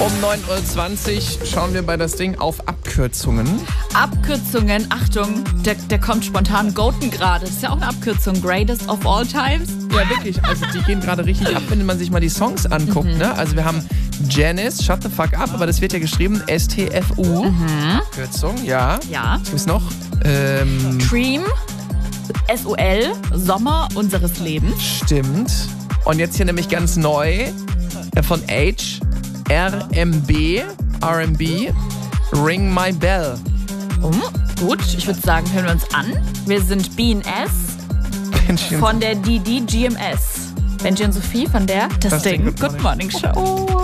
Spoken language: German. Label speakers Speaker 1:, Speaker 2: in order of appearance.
Speaker 1: Um 9.20 Uhr schauen wir bei das Ding auf Abkürzungen.
Speaker 2: Abkürzungen, Achtung, der kommt spontan. Goten gerade, das ist ja auch eine Abkürzung. Greatest of all times.
Speaker 1: Ja, wirklich. Also die gehen gerade richtig ab, wenn man sich mal die Songs anguckt. Ne? Also wir haben Janice, Shut the Fuck Up, aber das wird ja geschrieben STFU. Abkürzung, ja.
Speaker 2: Ja.
Speaker 1: Was gibt's noch?
Speaker 2: Dream, SOL, Sommer unseres Lebens.
Speaker 1: Stimmt. Und jetzt hier nämlich ganz neu von H, RMB, Ring My Bell.
Speaker 2: Gut, ich würde sagen, hören wir uns an. Wir sind BNS von der DD GMS. Benji und Sophie von der Das Ding Good Morning Show.